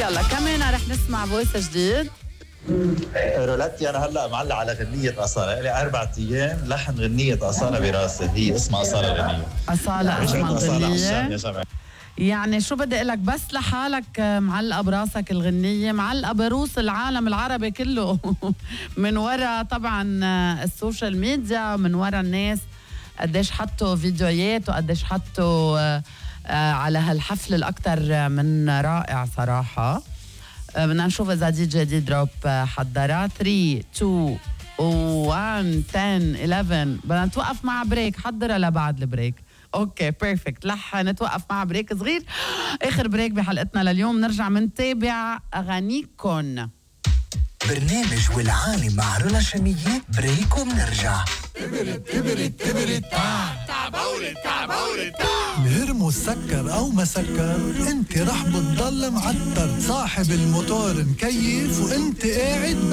يلا كمان رح نسمع فويس جديد. رولاتي انا هلا معلق على غنية أصالة، لي 4 أيام لحن غنية أصالة براسي، هي اسمها أصالة غنية. أصالة اسمها غنية. يا يعني شو بدي اقول لك، بس لحالك معلقه براسك الغنيه، معلقه بروس العالم العربي كله من وراء طبعا السوشيال ميديا، من وراء الناس قديش حطوا فيديوهات وقديش حطوا على هالحفل الاكثر من رائع صراحه. بدنا نشوف اذا دي جي دي دروب حضرها. 3 2 1 10 11. بدنا نتوقف مع بريك، حضرها لبعد البريك. اوكي بيرفكت، رح نتوقف مع بريك صغير، اخر بريك بحلقتنا لليوم. نرجع منتابع اغانيكم. برنامج والعالم مع رولا شمية، بريك وبنرجع. الهرمو سكر او ما سكر، انت رح بتضل معتر، صاحب الموتور مكيف وانت قاعد